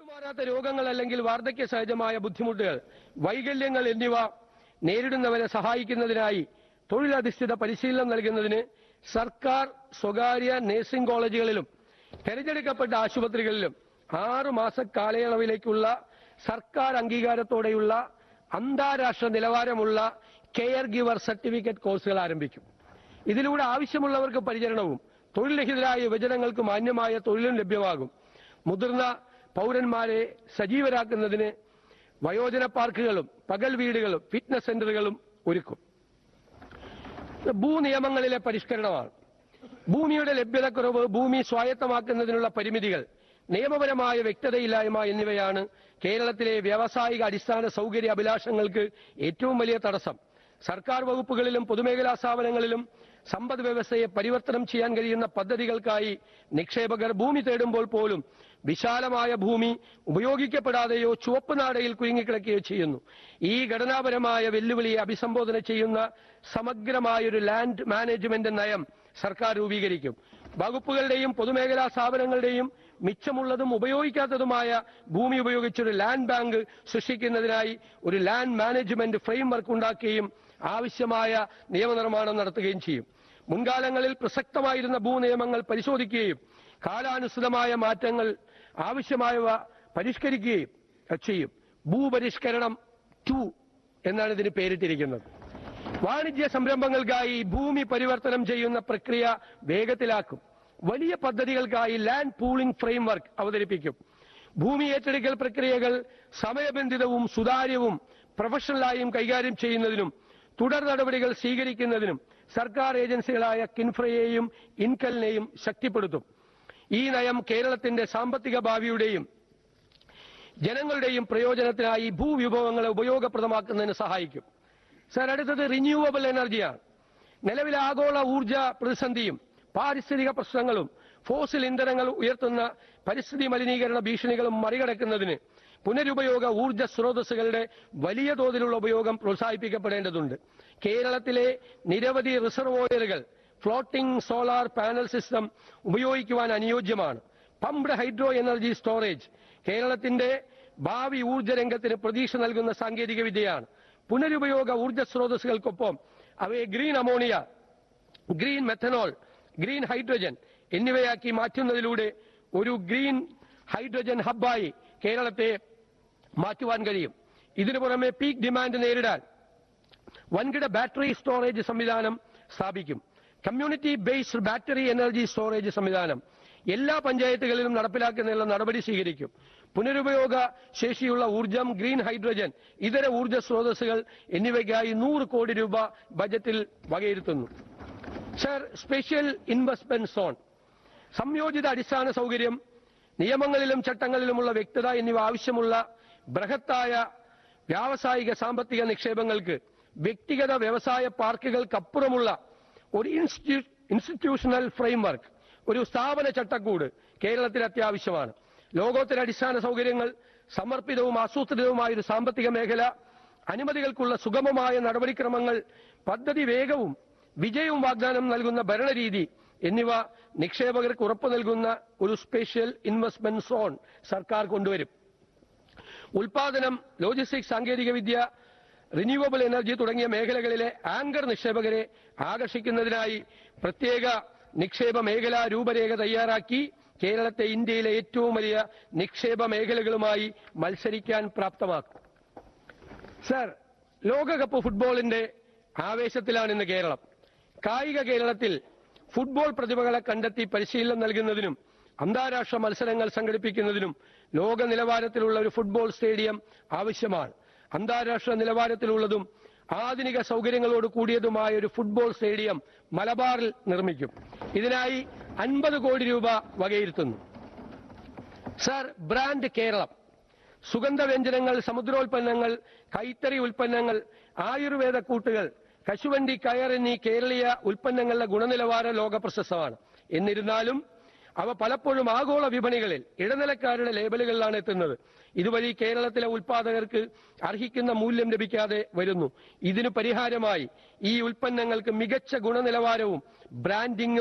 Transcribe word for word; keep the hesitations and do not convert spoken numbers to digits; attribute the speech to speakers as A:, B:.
A: വിട്ടുമാറാത്ത രോഗങ്ങൾ അല്ലെങ്കിൽ വാർദ്ധക്യ സഹജമായ ബുദ്ധിമുട്ടുകൾ, വൈകല്യങ്ങൾ എന്നിവ നേരിടുന്നവരെ സഹായിക്കുന്നതിനായി തൊഴിലധിഷ്ഠിത പരിശീലനം നൽകുന്നതിന് സർക്കാർ സ്വകാര്യ നഴ്സിംഗ് കോളേജുകളിലും തെരഞ്ഞെടുക്കപ്പെട്ട ആശുപത്രികളിലും ആറു മാസ കാലയളവിലേക്കുള്ള സർക്കാർ അംഗീകാരത്തോടെയുള്ള അന്താരാഷ്ട്ര നിലവാരമുള്ള കെയർ ഗിവർ സർട്ടിഫിക്കറ്റ് കോഴ്സുകൾ ആരംഭിക്കും. ഇതിലൂടെ ആവശ്യമുള്ളവർക്ക് പരിചരണവും തൊഴിൽരഹിതരായ യുവജനങ്ങൾക്ക് മാന്യമായ തൊഴിലും ലഭ്യമാകും. മുതിർന്ന പൗരന്മാരെ സജീവരാക്കുന്നതിന് വയോജന പാർക്കുകളും പകൽ വീടുകളും ഫിറ്റ്നസ് സെന്ററുകളും ഒരുക്കും. ഭൂനിയമങ്ങളിലെ പരിഷ്കരണമാണ്. ഭൂമിയുടെ ലഭ്യതക്കുറവ്, ഭൂമി സ്വായത്തമാക്കുന്നതിനുള്ള പരിമിതികൾ, നിയമപരമായ വ്യക്തതയില്ലായ്മ എന്നിവയാണ് കേരളത്തിലെ വ്യാവസായിക അടിസ്ഥാന സൗകര്യ അഭിലാഷങ്ങൾക്ക് ഏറ്റവും വലിയ തടസ്സം. സർക്കാർ വകുപ്പുകളിലും പൊതുമേഖലാ സ്ഥാപനങ്ങളിലും സമ്പദ് വ്യവസ്ഥയെ പരിവർത്തനം ചെയ്യാൻ കഴിയുന്ന പദ്ധതികൾക്കായി നിക്ഷേപകർ ഭൂമി തേടുമ്പോൾ പോലും വിശാലമായ ഭൂമി ഉപയോഗിക്കപ്പെടാതെയോ ചുവപ്പ് നാടയിൽ കുരുങ്ങിക്കിടക്കുകയോ ചെയ്യുന്നു. ഈ ഘടനാപരമായ വെല്ലുവിളിയെ അഭിസംബോധന ചെയ്യുന്ന സമഗ്രമായൊരു ലാൻഡ് മാനേജ്മെന്റ് നയം സർക്കാർ രൂപീകരിക്കും. വകുപ്പുകളുടെയും പൊതുമേഖലാ സ്ഥാപനങ്ങളുടെയും മിച്ചമുള്ളതും ഉപയോഗിക്കാത്തതുമായ ഭൂമി ഉപയോഗിച്ചൊരു ലാൻഡ് ബാങ്ക് സൃഷ്ടിക്കുന്നതിനായി ഒരു ലാൻഡ് മാനേജ്മെന്റ് ഫ്രെയിംവർക്ക് ഉണ്ടാക്കുകയും ആവശ്യമായ നിയമനിർമ്മാണം നടത്തുകയും ചെയ്യും. മുൻകാലങ്ങളിൽ പ്രസക്തമായിരുന്ന ഭൂനിയമങ്ങൾ പരിശോധിക്കുകയും കാലാനുസൃതമായ മാറ്റങ്ങൾ ആവശ്യമായവ പരിഷ്കരിക്കുകയും ചെയ്യും. ഭൂപരിഷ്കരണം ടു എന്നാണ് ഇതിന് പേരിട്ടിരിക്കുന്നത്. വാണിജ്യ സംരംഭങ്ങൾക്കായി ഭൂമി പരിവർത്തനം ചെയ്യുന്ന പ്രക്രിയ വേഗത്തിലാക്കും. വലിയ പദ്ധതികൾക്കായി ലാൻഡ് പൂളിംഗ് ഫ്രെയിംവർക്ക് അവതരിപ്പിക്കും. ഭൂമി ഏറ്റെടുക്കൽ പ്രക്രിയകൾ സമയബന്ധിതവും സുതാര്യവും പ്രൊഫഷണലായും കൈകാര്യം ചെയ്യുന്നതിനും തുടർ നടപടികൾ സ്വീകരിക്കുന്നതിനും സർക്കാർ ഏജൻസികളായ കിൻഫ്രയെയും ഇൻകലിനെയും ശക്തിപ്പെടുത്തും. ഈ നയം കേരളത്തിന്റെ സാമ്പത്തിക ഭാവിയുടെയും ജനങ്ങളുടെയും പ്രയോജനത്തിനായി ഭൂവിഭവങ്ങളെ ഉപയോഗപ്രദമാക്കുന്നതിന് സഹായിക്കും. സർ, അടുത്തത് റിന്യൂവബിൾ എനർജിയാണ്. നിലവിലെ ആഗോള ഊർജ പ്രതിസന്ധിയും പാരിസ്ഥിതിക പ്രശ്നങ്ങളും ഫോസിൽ ഇന്ധനങ്ങൾ ഉയർത്തുന്ന പരിസ്ഥിതി മലിനീകരണ ഭീഷണികളും മറികടക്കുന്നതിന് പുനരുപയോഗ ഊർജ സ്രോതസ്സുകളുടെ വലിയ തോതിലുള്ള ഉപയോഗം പ്രോത്സാഹിപ്പിക്കപ്പെടേണ്ടതുണ്ട്. കേരളത്തിലെ നിരവധി റിസർവോയറുകൾ ഫ്ലോട്ടിംഗ് സോളാർ പാനൽ സിസ്റ്റം ഉപയോഗിക്കുവാൻ അനുയോജ്യമാണ്. പംപ്ഡ് ഹൈഡ്രോ എനർജി സ്റ്റോറേജ് കേരളത്തിന്റെ ഭാവി ഊർജ രംഗത്തിന് പ്രതീക്ഷ നൽകുന്ന സാങ്കേതിക വിദ്യയാണ്. പുനരുപയോഗ ഊർജ സ്രോതസ്സുകൾക്കൊപ്പം അവയെ green ammonia, green methanol, green hydrogen എന്നിവയാക്കി മാറ്റുന്നതിലൂടെ ഒരു ഗ്രീൻ ഹൈഡ്രജൻ ഹബ്ബായി കേരളത്തെ മാറ്റുവാൻ കഴിയും. ഇതിനു പുറമെ പീക്ക് ഡിമാൻഡ് നേരിടാൻ വൻകിട ബാറ്ററി സ്റ്റോറേജ് സംവിധാനം സ്ഥാപിക്കും. Community based battery energy storage സംവിധാനം എല്ലാ പഞ്ചായത്തുകളിലും നടപ്പിലാക്കുന്നതിനുള്ള നടപടി സ്വീകരിക്കും. പുനരുപയോഗ ശേഷിയുള്ള ഊർജം, ഗ്രീൻ ഹൈഡ്രജൻ, ഇതര ഊർജ സ്രോതസ്സുകൾ എന്നിവയ്ക്കായി നൂറ് കോടി രൂപ ബജറ്റിൽ വകയിരുത്തുന്നു. സർ, സ്പെഷ്യൽ ഇൻവെസ്റ്റ്മെന്റ് സോൺ, സംയോജിത അടിസ്ഥാന സൗകര്യം, നിയമങ്ങളിലും ചട്ടങ്ങളിലുമുള്ള വ്യക്തത എന്നിവ ആവശ്യമുള്ള ബൃഹത്തായ വ്യാവസായിക സാമ്പത്തിക നിക്ഷേപങ്ങൾക്ക് വ്യക്തിഗത വ്യവസായ പാർക്കുകൾക്കപ്പുറമുള്ള ഒരു ഇൻസ്റ്റിറ്റ്യൂഷണൽ ഫ്രെയിംവർക്ക്, ഒരു സ്ഥാപന ചട്ടക്കൂട് കേരളത്തിൽ അത്യാവശ്യമാണ്. ലോകോത്തര അടിസ്ഥാന സൗകര്യങ്ങൾ, സമർപ്പിതവും ആസൂത്രിതവുമായ ഒരു സാമ്പത്തിക മേഖല, അനുമതികൾക്കുള്ള സുഗമമായ നടപടിക്രമങ്ങൾ, പദ്ധതി വേഗവും വിജയവും വാഗ്ദാനം നൽകുന്ന ഭരണരീതി എന്നിവ നിക്ഷേപകർക്ക് ഉറപ്പു നൽകുന്ന ഒരു സ്പെഷ്യൽ ഇൻവെസ്റ്റ്മെന്റ് സോൺ സർക്കാർ കൊണ്ടുവരും. ഉൽപാദനം, ലോജിസ്റ്റിക്സ്, സാങ്കേതികവിദ്യ, റിന്യൂവബിൾ എനർജി തുടങ്ങിയ മേഖലകളിലെ ആങ്കർ നിക്ഷേപകരെ ആകർഷിക്കുന്നതിനായി പ്രത്യേക നിക്ഷേപ മേഖലാ രൂപരേഖ തയ്യാറാക്കി കേരളത്തെ ഇന്ത്യയിലെ ഏറ്റവും വലിയ നിക്ഷേപ മേഖലകളുമായി മത്സരിക്കാൻ പ്രാപ്തമാക്കും. സർ, ലോകകപ്പ് ഫുട്ബോളിന്റെ ആവേശത്തിലാണ് ഇന്ന് കേരളം. കായിക കേരളത്തിൽ ഫുട്ബോൾ പ്രതിഭകളെ കണ്ടെത്തി പരിശീലനം നൽകുന്നതിനും അന്താരാഷ്ട്ര മത്സരങ്ങൾ സംഘടിപ്പിക്കുന്നതിനും ലോക നിലവാരത്തിലുള്ള ഒരു ഫുട്ബോൾ സ്റ്റേഡിയം ആവശ്യമാണ്. അന്താരാഷ്ട്ര നിലവാരത്തിലുള്ളതും ആധുനിക സൗകര്യങ്ങളോട് കൂടിയതുമായ ഒരു ഫുട്ബോൾ സ്റ്റേഡിയം മലബാറിൽ നിർമ്മിക്കും. ഇതിനായി അൻപത് കോടി രൂപ വകയിരുത്തുന്നു. സർ, ബ്രാൻഡ് കേരളം, സുഗന്ധവ്യഞ്ജനങ്ങൾ, സമുദ്രോൽപ്പന്നങ്ങൾ, കൈത്തറി ഉൽപ്പന്നങ്ങൾ, ആയുർവേദ കൂട്ടുകൾ, കശുവണ്ടി, കയർ എന്നീ കേരളീയ ഉൽപ്പന്നങ്ങളുടെ ഗുണനിലവാരം ലോക പ്രശസ്തമാണ്. എന്നിരുന്നാലും അവ പലപ്പോഴും ആഗോള വിപണികളിൽ ഇടനിലക്കാരുടെ ലേബലുകളിലാണ് എത്തുന്നത്. ഇതുവഴി കേരളത്തിലെ ഉൽപ്പാദകർക്ക് അർഹിക്കുന്ന മൂല്യം ലഭിക്കാതെ വരുന്നു. ഇതിനു പരിഹാരമായി ഈ ഉൽപ്പന്നങ്ങൾക്ക് മികച്ച ഗുണനിലവാരവും ബ്രാൻഡിംഗും